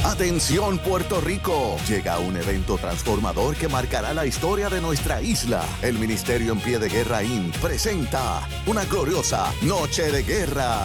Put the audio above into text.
Atención Puerto Rico, llega un evento transformador que marcará la historia de nuestra isla. El Ministerio en Pie de Guerra IN presenta una gloriosa Noche de Guerra.